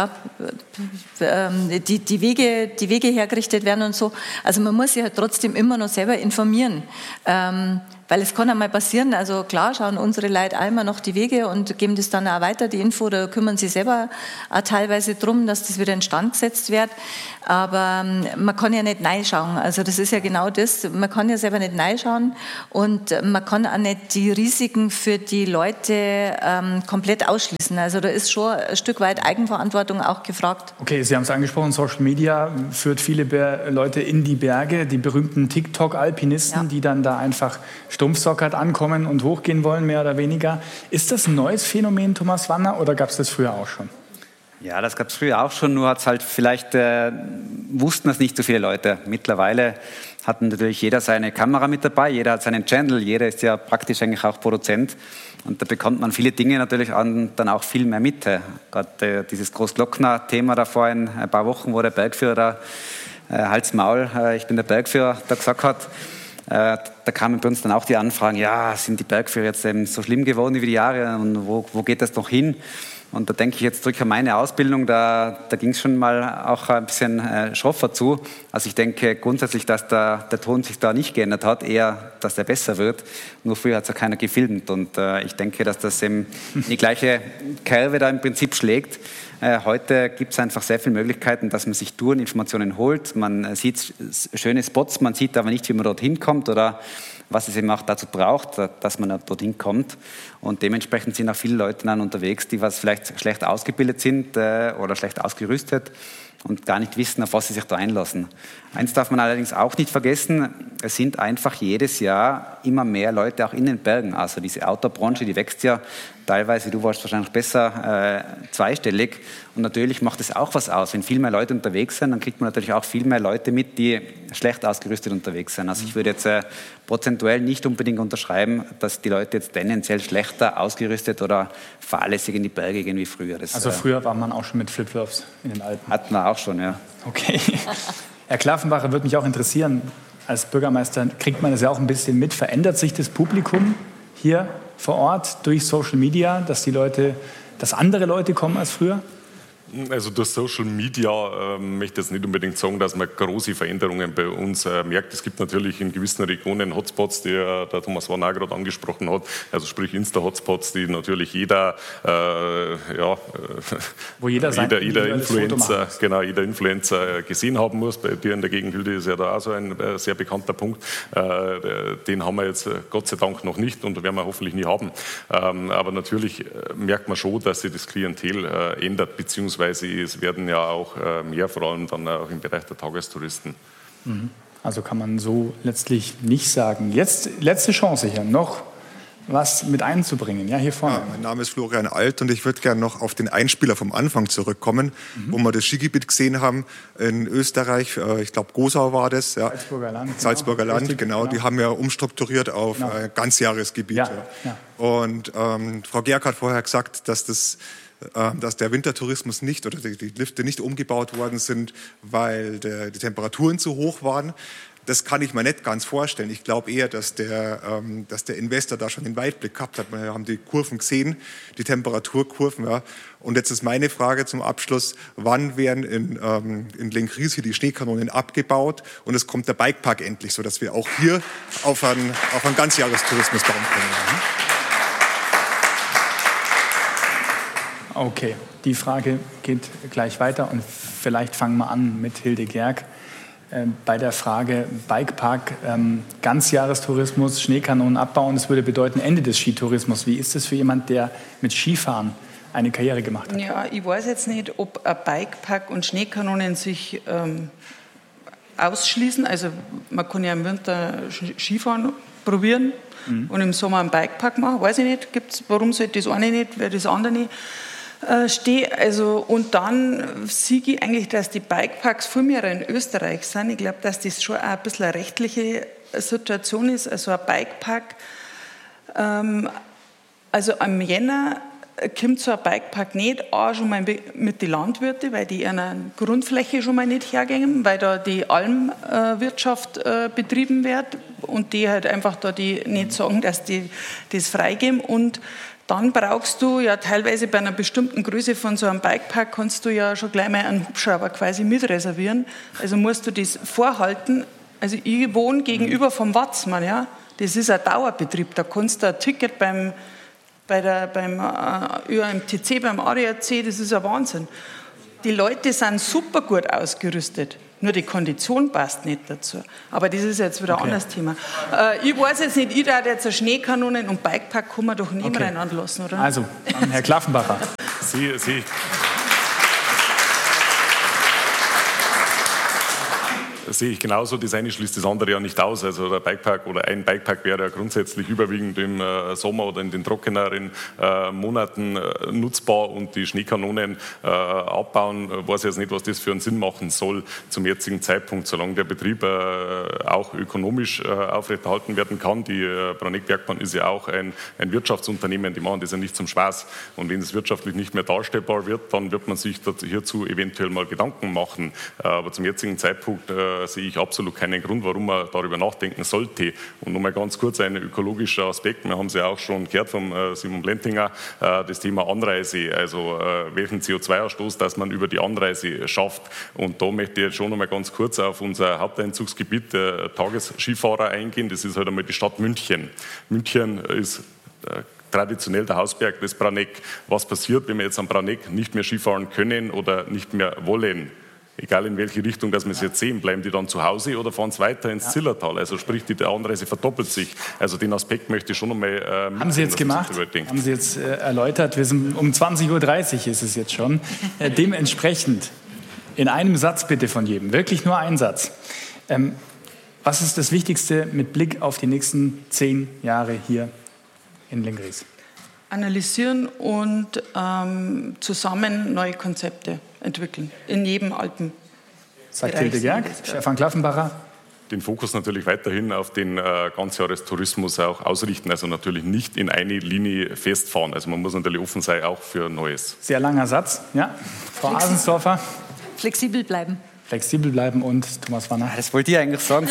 S1: die Wege hergerichtet werden und so. Also man muss sich halt trotzdem immer noch selber informieren. Weil es kann einmal passieren, also klar schauen unsere Leute einmal noch die Wege und geben das dann auch weiter, die Info, da kümmern sie selber auch teilweise drum, dass das wieder instand gesetzt wird. Aber man kann ja nicht reinschauen, also das ist ja genau das, man kann ja selber nicht reinschauen und man kann auch nicht die Risiken für die Leute komplett ausschließen. Also da ist schon ein Stück weit Eigenverantwortung auch gefragt.
S2: Okay, Sie haben es angesprochen, Social Media führt viele Leute in die Berge, die berühmten TikTok-Alpinisten, die dann da einfach stumpfsockert ankommen und hochgehen wollen, mehr oder weniger. Ist das ein neues Phänomen, Thomas Wanner, oder gab es das früher auch schon?
S7: Ja, das gab es früher auch schon, nur hat's halt vielleicht wussten das nicht so viele Leute. Mittlerweile hat natürlich jeder seine Kamera mit dabei, jeder hat seinen Channel, jeder ist ja praktisch eigentlich auch Produzent. Und da bekommt man viele Dinge natürlich dann auch viel mehr mit. Gerade dieses Großglockner-Thema da vor ein paar Wochen, wo der Bergführer Hals, Maul, ich bin der Bergführer, da gesagt hat, da kamen bei uns dann auch die Anfragen, ja, sind die Bergführer jetzt eben so schlimm geworden über die Jahre und wo geht das noch hin? Und da denke ich jetzt zurück an meine Ausbildung, da ging es schon mal auch ein bisschen schroffer zu. Also ich denke grundsätzlich, dass der Ton sich da nicht geändert hat, eher, dass der besser wird. Nur früher hat es ja keiner gefilmt und ich denke, dass das eben die gleiche Kerbe da im Prinzip schlägt. Heute gibt es einfach sehr viele Möglichkeiten, dass man sich Toureninformationen holt. Man sieht schöne Spots, man sieht aber nicht, wie man dorthin kommt oder was es eben auch dazu braucht, dass man dorthin kommt. Und dementsprechend sind auch viele Leute dann unterwegs, die was vielleicht schlecht ausgebildet sind oder schlecht ausgerüstet und gar nicht wissen, auf was sie sich da einlassen. Eins darf man allerdings auch nicht vergessen, es sind einfach jedes Jahr immer mehr Leute auch in den Bergen. Also diese Outdoor-Branche, die wächst ja teilweise, du warst wahrscheinlich besser, zweistellig. Und natürlich macht es auch was aus. Wenn viel mehr Leute unterwegs sind, dann kriegt man natürlich auch viel mehr Leute mit, die schlecht ausgerüstet unterwegs sind. Also ich würde jetzt prozentuell nicht unbedingt unterschreiben, dass die Leute jetzt tendenziell schlechter ausgerüstet oder fahrlässig in die Berge gehen wie früher.
S2: Also früher war man auch schon mit Flipflops in den Alpen?
S7: Hatten wir auch schon, ja.
S2: Okay. Herr Klaffenbacher, würde mich auch interessieren, als Bürgermeister kriegt man das ja auch ein bisschen mit. Verändert sich das Publikum hier vor Ort durch Social Media, dass andere Leute kommen als früher?
S4: Also durch Social Media möchte ich jetzt nicht unbedingt sagen, dass man große Veränderungen bei uns merkt. Es gibt natürlich in gewissen Regionen Hotspots, die der Thomas Wanner gerade angesprochen hat, also sprich Insta-Hotspots, die natürlich jeder Influencer gesehen haben muss. Bei dir in der Gegend, Hilde, ist ja da auch so ein sehr bekannter Punkt. Den haben wir jetzt Gott sei Dank noch nicht und werden wir hoffentlich nie haben. Aber natürlich merkt man schon, dass sich das Klientel ändert, beziehungsweise es werden ja auch mehr, vor allem dann auch im Bereich der Tagestouristen.
S2: Also kann man so letztlich nicht sagen. Jetzt letzte Chance hier, noch was mit einzubringen. Ja, hier vorne.
S15: Ja, mein Name ist Florian Alt und ich würde gerne noch auf den Einspieler vom Anfang zurückkommen, wo wir das Skigebiet gesehen haben in Österreich. Ich glaube, Gosau war das. Ja. Salzburger Land, genau. Die haben ja umstrukturiert auf Ganzjahresgebiet. Ja. Und Frau Gerck hat vorher gesagt, dass der Wintertourismus nicht oder die Lifte nicht umgebaut worden sind, weil die Temperaturen zu hoch waren. Das kann ich mir nicht ganz vorstellen. Ich glaube eher, dass der Investor da schon den Weitblick gehabt hat. Wir haben die Kurven gesehen, die Temperaturkurven. Ja. Und jetzt ist meine Frage zum Abschluss, wann werden in Lenkries hier die Schneekanonen abgebaut und es kommt der Bikepark endlich, sodass wir auch hier auf einen Ganzjahrestourismus bauen können.
S2: Okay, die Frage geht gleich weiter und vielleicht fangen wir an mit Hilde Gerck. Bei der Frage Bikepark, Ganzjahrestourismus, Schneekanonen abbauen, das würde bedeuten Ende des Skitourismus. Wie ist das für jemand, der mit Skifahren eine Karriere gemacht hat?
S3: Ja, ich weiß jetzt nicht, ob ein Bikepark und Schneekanonen sich ausschließen. Also man kann ja im Winter Skifahren probieren und im Sommer einen Bikepark machen. Weiß ich nicht, warum sollte das eine nicht, wer das andere nicht stehe. Also, und dann sehe ich eigentlich, dass die Bikeparks viel mehr in Österreich sind. Ich glaube, dass das schon auch ein bisschen eine rechtliche Situation ist. Also ein Bikepark, also am Jänner kommt so ein Bikepark nicht an, schon mal mit den Landwirten, weil die einer Grundfläche schon mal nicht hergehen, weil da die Almwirtschaft betrieben wird und die halt einfach da die nicht sagen, dass die das freigeben. Und dann brauchst du ja teilweise bei einer bestimmten Größe von so einem Bikepark kannst du ja schon gleich mal einen Hubschrauber quasi mitreservieren. Also musst du das vorhalten. Also ich wohne gegenüber vom Watzmann, ja. Das ist ein Dauerbetrieb. Da kannst du ein Ticket beim ÖAMTC, beim ADAC, das ist ein Wahnsinn. Die Leute sind super gut ausgerüstet, nur die Kondition passt nicht dazu. Aber das ist jetzt wieder ein anderes Thema. Ich weiß jetzt nicht, ich darf jetzt eine Schneekanonen und Bikepark kann man doch nebeneinander lassen, oder?
S2: Also, Herr Klaffenbacher.
S4: Sie sehe ich genauso, das eine schließt das andere ja nicht aus. Also der Bikepark oder ein Bikepark wäre ja grundsätzlich überwiegend im Sommer oder in den trockeneren Monaten nutzbar und die Schneekanonen abbauen, weiß ich jetzt nicht, was das für einen Sinn machen soll zum jetzigen Zeitpunkt, solange der Betrieb auch ökonomisch aufrechterhalten werden kann. Die Braneck Bergbahn ist ja auch ein Wirtschaftsunternehmen, die machen das ja nicht zum Spaß. Und wenn es wirtschaftlich nicht mehr darstellbar wird, dann wird man sich hierzu eventuell mal Gedanken machen. Aber zum jetzigen Zeitpunkt sehe ich absolut keinen Grund, warum man darüber nachdenken sollte. Und nochmal ganz kurz ein ökologischer Aspekt. Wir haben es ja auch schon gehört vom Simon Blentinger, das Thema Anreise, also welchen CO2-Ausstoß, dass man über die Anreise schafft. Und da möchte ich jetzt schon nochmal ganz kurz auf unser Haupteinzugsgebiet der Tagesskifahrer eingehen. Das ist halt einmal die Stadt München. München ist traditionell der Hausberg des Braneck. Was passiert, wenn wir jetzt am Braneck nicht mehr Skifahren können oder nicht mehr wollen? Egal in welche Richtung, dass wir es jetzt sehen, bleiben die dann zu Hause oder fahren es weiter ins Zillertal? Also sprich, die Anreise verdoppelt sich. Also den Aspekt möchte ich schon einmal
S2: haben Sie jetzt gemacht? Haben Sie jetzt erläutert? Wir sind um 20:30 Uhr ist es jetzt schon. Dementsprechend, in einem Satz bitte von jedem, wirklich nur ein Satz. Was ist das Wichtigste mit Blick auf die nächsten 10 Jahre hier in Lenggries?
S3: Analysieren und zusammen neue Konzepte entwickeln, in jedem Alpen.
S2: Sagt Hilde Gerg. Stefan Klaffenbacher.
S4: Den Fokus natürlich weiterhin auf den Ganzjahrestourismus auch ausrichten, also natürlich nicht in eine Linie festfahren. Also man muss natürlich offen sein, auch für Neues.
S2: Sehr langer Satz, ja. Frau Asensdorfer.
S1: Flexibel bleiben.
S2: Flexibel bleiben und Thomas Wanner.
S7: Das wollte ich eigentlich sagen.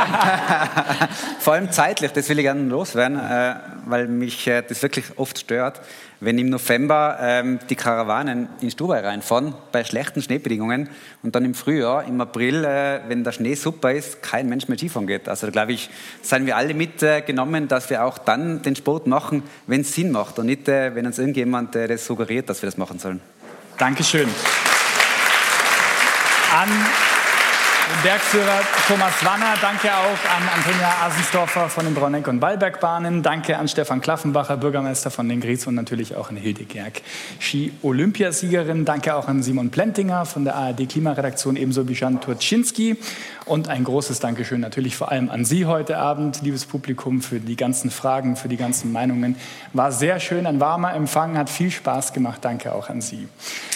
S7: Vor allem zeitlich, das will ich gerne loswerden, weil mich das wirklich oft stört, wenn im November die Karawanen in Stubai reinfahren, bei schlechten Schneebedingungen und dann im Frühjahr, im April, wenn der Schnee super ist, kein Mensch mehr Skifahren geht. Also da glaube ich, seien wir alle mitgenommen, dass wir auch dann den Sport machen, wenn es Sinn macht und nicht, wenn uns irgendjemand das suggeriert, dass wir das machen sollen.
S2: Dankeschön. An den Bergführer Thomas Wanner, danke auch an Antonia Asensdorfer von den Braneck- und Wallbergbahnen, danke an Stefan Klaffenbacher, Bürgermeister von Lenggries und natürlich auch an Hilde Gerg, Ski-Olympiasiegerin. Danke auch an Simon Plentinger von der ARD-Klimaredaktion, ebenso wie Jan Turczynski. Und ein großes Dankeschön natürlich vor allem an Sie heute Abend, liebes Publikum, für die ganzen Fragen, für die ganzen Meinungen. War sehr schön, ein warmer Empfang, hat viel Spaß gemacht. Danke auch an Sie.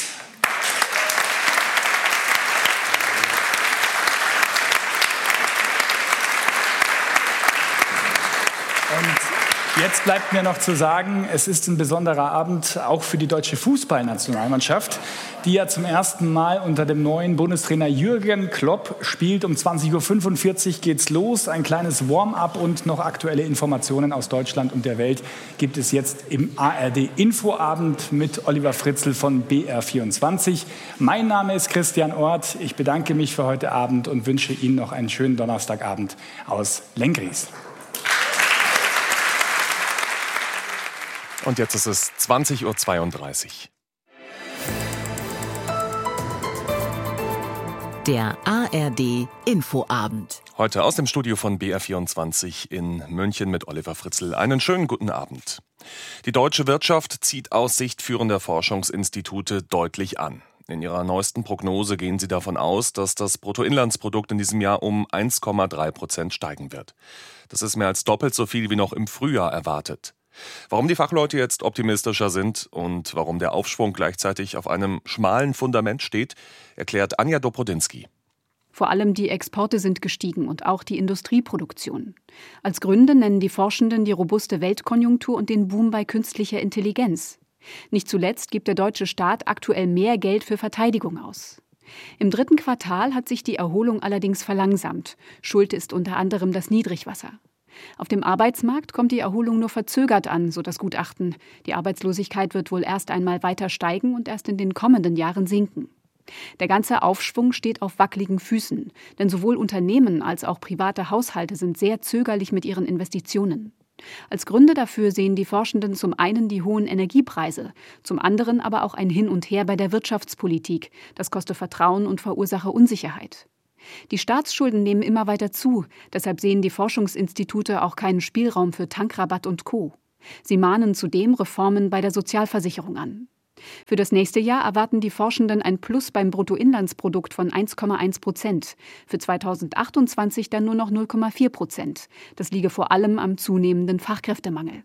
S2: Und jetzt bleibt mir noch zu sagen, es ist ein besonderer Abend auch für die deutsche Fußballnationalmannschaft, die ja zum ersten Mal unter dem neuen Bundestrainer Jürgen Klopp spielt. Um 20:45 Uhr geht's los. Ein kleines Warm-up und noch aktuelle Informationen aus Deutschland und der Welt gibt es jetzt im ARD-Infoabend mit Oliver Fritzl von BR24. Mein Name ist Christian Orth. Ich bedanke mich für heute Abend und wünsche Ihnen noch einen schönen Donnerstagabend aus Lenggries.
S16: Und jetzt ist es 20:32 Uhr.
S17: Der ARD Infoabend.
S16: Heute aus dem Studio von BR24 in München mit Oliver Fritzl. Einen schönen guten Abend. Die deutsche Wirtschaft zieht aus Sicht führender Forschungsinstitute deutlich an. In ihrer neuesten Prognose gehen sie davon aus, dass das Bruttoinlandsprodukt in diesem Jahr um 1,3% steigen wird. Das ist mehr als doppelt so viel wie noch im Frühjahr erwartet. Warum die Fachleute jetzt optimistischer sind und warum der Aufschwung gleichzeitig auf einem schmalen Fundament steht, erklärt Anja Dobrodinsky.
S18: Vor allem die Exporte sind gestiegen und auch die Industrieproduktion. Als Gründe nennen die Forschenden die robuste Weltkonjunktur und den Boom bei künstlicher Intelligenz. Nicht zuletzt gibt der deutsche Staat aktuell mehr Geld für Verteidigung aus. Im 3. Quartal hat sich die Erholung allerdings verlangsamt. Schuld ist unter anderem das Niedrigwasser. Auf dem Arbeitsmarkt kommt die Erholung nur verzögert an, so das Gutachten. Die Arbeitslosigkeit wird wohl erst einmal weiter steigen und erst in den kommenden Jahren sinken. Der ganze Aufschwung steht auf wackeligen Füßen, denn sowohl Unternehmen als auch private Haushalte sind sehr zögerlich mit ihren Investitionen. Als Gründe dafür sehen die Forschenden zum einen die hohen Energiepreise, zum anderen aber auch ein Hin und Her bei der Wirtschaftspolitik. Das koste Vertrauen und verursache Unsicherheit. Die Staatsschulden nehmen immer weiter zu, deshalb sehen die Forschungsinstitute auch keinen Spielraum für Tankrabatt und Co. Sie mahnen zudem Reformen bei der Sozialversicherung an. Für das nächste Jahr erwarten die Forschenden ein Plus beim Bruttoinlandsprodukt von 1,1%, für 2028 dann nur noch 0,4%. Das liege vor allem am zunehmenden Fachkräftemangel.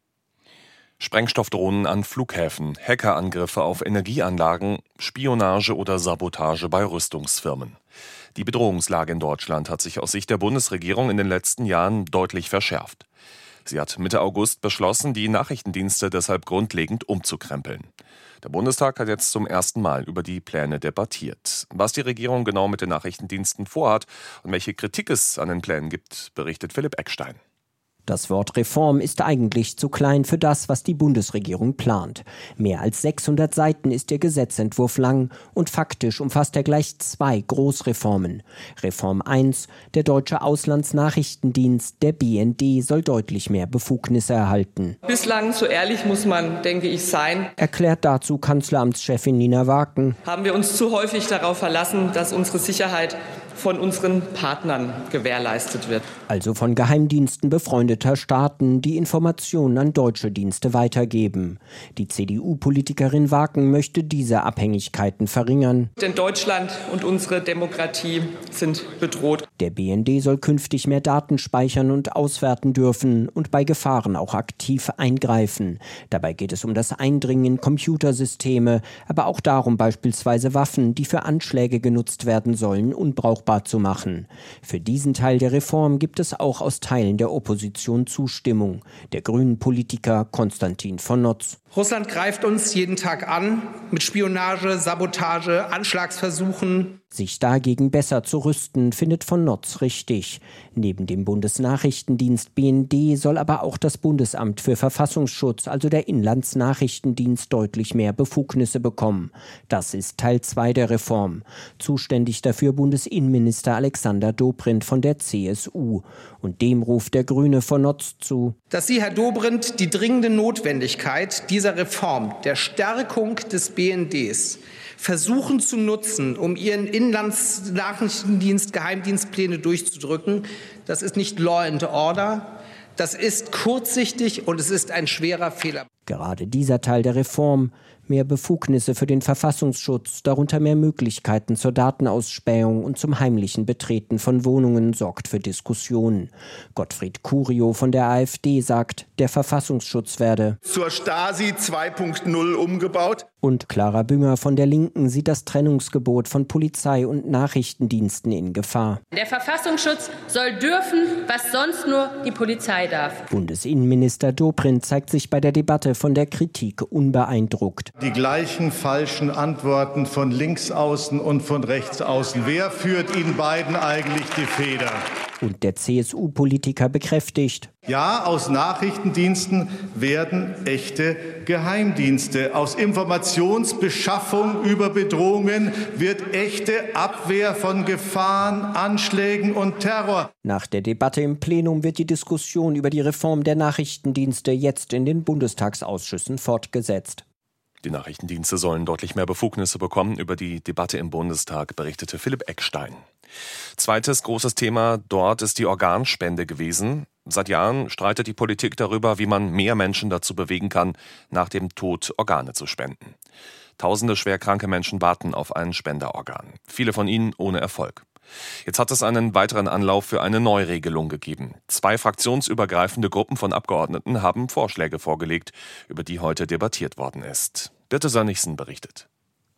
S16: Sprengstoffdrohnen an Flughäfen, Hackerangriffe auf Energieanlagen, Spionage oder Sabotage bei Rüstungsfirmen. Die Bedrohungslage in Deutschland hat sich aus Sicht der Bundesregierung in den letzten Jahren deutlich verschärft. Sie hat Mitte August beschlossen, die Nachrichtendienste deshalb grundlegend umzukrempeln. Der Bundestag hat jetzt zum ersten Mal über die Pläne debattiert. Was die Regierung genau mit den Nachrichtendiensten vorhat und welche Kritik es an den Plänen gibt, berichtet Philipp Eckstein.
S19: Das Wort Reform ist eigentlich zu klein für das, was die Bundesregierung plant. Mehr als 600 Seiten ist der Gesetzentwurf lang und faktisch umfasst er gleich 2 Großreformen. Reform 1, der Deutsche Auslandsnachrichtendienst, der BND, soll deutlich mehr Befugnisse erhalten.
S20: Bislang, so ehrlich muss man, denke ich, sein,
S19: erklärt dazu Kanzleramtschefin Nina Waken.
S20: Haben wir uns zu häufig darauf verlassen, dass unsere Sicherheit von unseren Partnern gewährleistet wird.
S19: Also von Geheimdiensten befreundeter Staaten, die Informationen an deutsche Dienste weitergeben. Die CDU-Politikerin Waken möchte diese Abhängigkeiten verringern.
S20: Denn Deutschland und unsere Demokratie sind bedroht.
S19: Der BND soll künftig mehr Daten speichern und auswerten dürfen und bei Gefahren auch aktiv eingreifen. Dabei geht es um das Eindringen in Computersysteme, aber auch darum, beispielsweise Waffen, die für Anschläge genutzt werden sollen, unbrauchbar zu machen. Für diesen Teil der Reform gibt es auch aus Teilen der Opposition Zustimmung. Der grünen Politiker Konstantin von Notz.
S21: Russland greift uns jeden Tag an mit Spionage, Sabotage, Anschlagsversuchen.
S19: Sich dagegen besser zu rüsten, findet von Notz richtig. Neben dem Bundesnachrichtendienst BND soll aber auch das Bundesamt für Verfassungsschutz, also der Inlandsnachrichtendienst, deutlich mehr Befugnisse bekommen. Das ist Teil 2 der Reform. Zuständig dafür Bundesinnenminister Alexander Dobrindt von der CSU. Und dem ruft der Grüne von Notz zu:
S21: Dass Sie, Herr Dobrindt, die dringende Notwendigkeit dieser Reform, der Stärkung des BNDs, versuchen zu nutzen, um Ihren Inlandsnachrichtendienst Geheimdienstpläne durchzudrücken, das ist nicht Law and Order, das ist kurzsichtig und es ist ein schwerer Fehler.
S19: Gerade dieser Teil der Reform, mehr Befugnisse für den Verfassungsschutz, darunter mehr Möglichkeiten zur Datenausspähung und zum heimlichen Betreten von Wohnungen, sorgt für Diskussionen. Gottfried Curio von der AfD sagt, der Verfassungsschutz werde
S22: zur Stasi 2.0 umgebaut.
S19: Und Clara Bünger von der Linken sieht das Trennungsgebot von Polizei und Nachrichtendiensten in Gefahr.
S23: Der Verfassungsschutz soll dürfen, was sonst nur die Polizei darf.
S19: Bundesinnenminister Dobrindt zeigt sich bei der Debatte von der Kritik unbeeindruckt.
S22: Die gleichen falschen Antworten von links außen und von rechts außen. Wer führt Ihnen beiden eigentlich die Feder?
S19: Und der CSU-Politiker bekräftigt:
S22: Ja, aus Nachrichtendiensten werden echte Geheimdienste. Aus Informationsbeschaffung über Bedrohungen wird echte Abwehr von Gefahren, Anschlägen und Terror.
S19: Nach der Debatte im Plenum wird die Diskussion über die Reform der Nachrichtendienste jetzt in den Bundestagsausschüssen fortgesetzt.
S16: Die Nachrichtendienste sollen deutlich mehr Befugnisse bekommen. Über die Debatte im Bundestag berichtete Philipp Eckstein. Zweites großes Thema dort ist die Organspende gewesen. Seit Jahren streitet die Politik darüber, wie man mehr Menschen dazu bewegen kann, nach dem Tod Organe zu spenden. Tausende schwerkranke Menschen warten auf ein Spenderorgan. Viele von ihnen ohne Erfolg. Jetzt hat es einen weiteren Anlauf für eine Neuregelung gegeben. 2 fraktionsübergreifende Gruppen von Abgeordneten haben Vorschläge vorgelegt, über die heute debattiert worden ist. Birte Sönnigsen berichtet.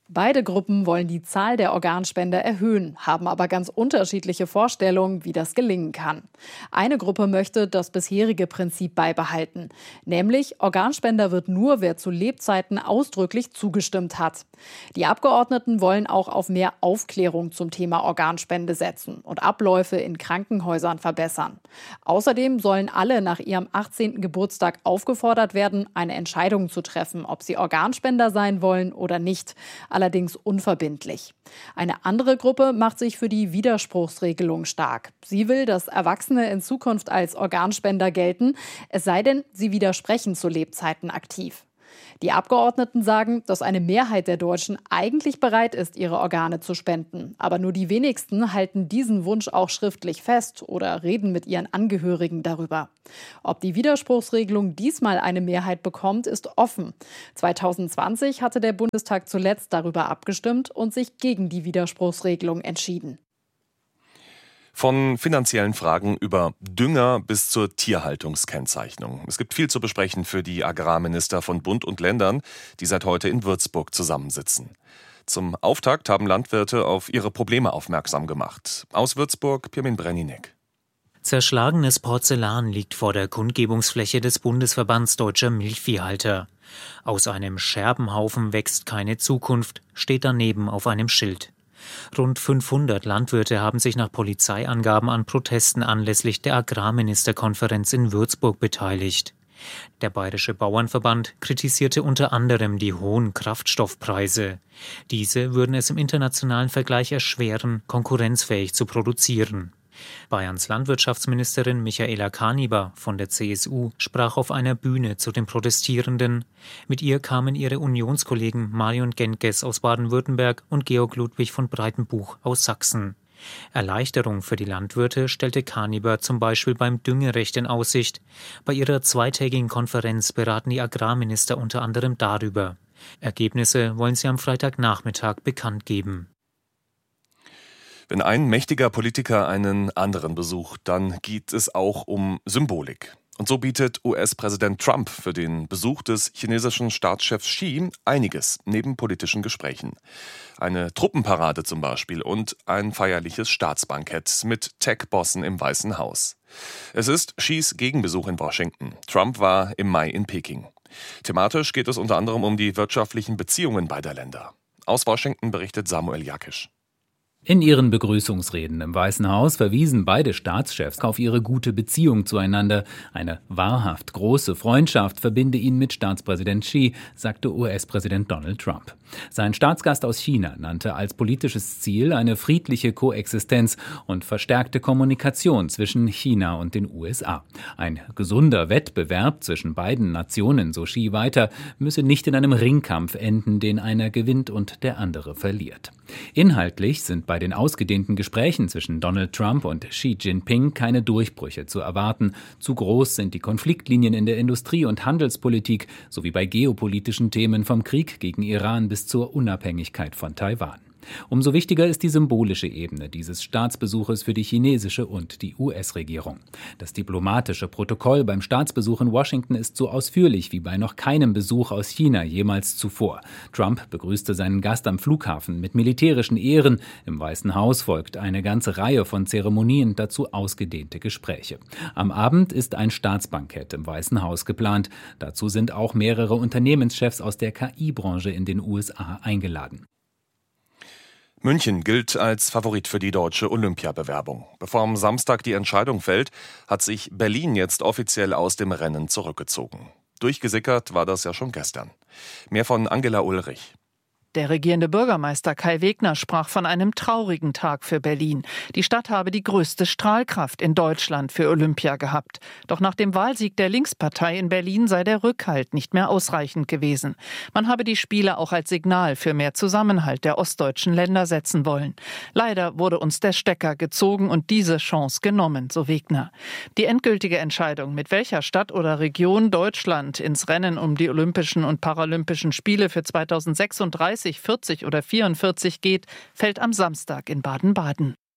S5: Beide Gruppen wollen die Zahl der Organspender erhöhen, haben aber ganz unterschiedliche Vorstellungen, wie das gelingen kann. Eine Gruppe möchte das bisherige Prinzip beibehalten, nämlich Organspender wird nur, wer zu Lebzeiten ausdrücklich zugestimmt hat. Die Abgeordneten wollen auch auf mehr Aufklärung zum Thema Organspende setzen und Abläufe in Krankenhäusern verbessern. Außerdem sollen alle nach ihrem 18. Geburtstag aufgefordert werden, eine Entscheidung zu treffen, ob sie Organspender sein wollen oder nicht. Allerdings unverbindlich. Eine andere Gruppe macht sich für die Widerspruchsregelung stark. Sie will, dass Erwachsene in Zukunft als Organspender gelten, es sei denn, sie widersprechen zu Lebzeiten aktiv. Die Abgeordneten sagen, dass eine Mehrheit der Deutschen eigentlich bereit ist, ihre Organe zu spenden. Aber nur die wenigsten halten diesen Wunsch auch schriftlich fest oder reden mit ihren Angehörigen darüber. Ob die Widerspruchsregelung diesmal eine Mehrheit bekommt, ist offen. 2020 hatte der Bundestag zuletzt darüber abgestimmt und sich gegen die Widerspruchsregelung entschieden.
S16: Von finanziellen Fragen über Dünger bis zur Tierhaltungskennzeichnung. Es gibt viel zu besprechen für die Agrarminister von Bund und Ländern, die seit heute in Würzburg zusammensitzen. Zum Auftakt haben Landwirte auf ihre Probleme aufmerksam gemacht. Aus Würzburg, Pirmin Breninek.
S6: Zerschlagenes Porzellan liegt vor der Kundgebungsfläche des Bundesverbands Deutscher Milchviehhalter. Aus einem Scherbenhaufen wächst keine Zukunft, steht daneben auf einem Schild. Rund 500 Landwirte haben sich nach Polizeiangaben an Protesten anlässlich der Agrarministerkonferenz in Würzburg beteiligt. Der Bayerische Bauernverband kritisierte unter anderem die hohen Kraftstoffpreise. Diese würden es im internationalen Vergleich erschweren, konkurrenzfähig zu produzieren. Bayerns Landwirtschaftsministerin Michaela Kaniber von der CSU sprach auf einer Bühne zu den Protestierenden. Mit ihr kamen ihre Unionskollegen Marion Genkes aus Baden-Württemberg und Georg Ludwig von Breitenbuch aus Sachsen. Erleichterung für die Landwirte stellte Kaniber zum Beispiel beim Düngerecht in Aussicht. Bei ihrer zweitägigen Konferenz beraten die Agrarminister unter anderem darüber. Ergebnisse wollen sie am Freitagnachmittag bekannt geben.
S16: Wenn ein mächtiger Politiker einen anderen besucht, dann geht es auch um Symbolik. Und so bietet US-Präsident Trump für den Besuch des chinesischen Staatschefs Xi einiges neben politischen Gesprächen. Eine Truppenparade zum Beispiel und ein feierliches Staatsbankett mit Tech-Bossen im Weißen Haus. Es ist Xis Gegenbesuch in Washington. Trump war im Mai in Peking. Thematisch geht es unter anderem um die wirtschaftlichen Beziehungen beider Länder. Aus Washington berichtet Samuel Jakisch.
S11: In ihren Begrüßungsreden im Weißen Haus verwiesen beide Staatschefs auf ihre gute Beziehung zueinander. Eine wahrhaft große Freundschaft verbinde ihn mit Staatspräsident Xi, sagte US-Präsident Donald Trump. Sein Staatsgast aus China nannte als politisches Ziel eine friedliche Koexistenz und verstärkte Kommunikation zwischen China und den USA. Ein gesunder Wettbewerb zwischen beiden Nationen, so Xi weiter, müsse nicht in einem Ringkampf enden, den einer gewinnt und der andere verliert. Inhaltlich sind bei den ausgedehnten Gesprächen zwischen Donald Trump und Xi Jinping keine Durchbrüche zu erwarten. Zu groß sind die Konfliktlinien in der Industrie- und Handelspolitik sowie bei geopolitischen Themen vom Krieg gegen Iran bis zur Unabhängigkeit von Taiwan. Umso wichtiger ist die symbolische Ebene dieses Staatsbesuches für die chinesische und die US-Regierung. Das diplomatische Protokoll beim Staatsbesuch in Washington ist so ausführlich wie bei noch keinem Besuch aus China jemals zuvor. Trump begrüßte seinen Gast am Flughafen mit militärischen Ehren. Im Weißen Haus folgt eine ganze Reihe von Zeremonien, dazu ausgedehnte Gespräche. Am Abend ist ein Staatsbankett im Weißen Haus geplant. Dazu sind auch mehrere Unternehmenschefs aus der KI-Branche in den USA eingeladen.
S16: München gilt als Favorit für die deutsche Olympiabewerbung. Bevor am Samstag die Entscheidung fällt, hat sich Berlin jetzt offiziell aus dem Rennen zurückgezogen. Durchgesickert war das ja schon gestern. Mehr von Angela Ulrich.
S24: Der regierende Bürgermeister Kai Wegner sprach von einem traurigen Tag für Berlin. Die Stadt habe die größte Strahlkraft in Deutschland für Olympia gehabt. Doch nach dem Wahlsieg der Linkspartei in Berlin sei der Rückhalt nicht mehr ausreichend gewesen. Man habe die Spiele auch als Signal für mehr Zusammenhalt der ostdeutschen Länder setzen wollen. Leider wurde uns der Stecker gezogen und diese Chance genommen, so Wegner. Die endgültige Entscheidung, mit welcher Stadt oder Region Deutschland ins Rennen um die Olympischen und Paralympischen Spiele für 2036, 40 oder 44 geht, fällt am Samstag in Baden-Baden.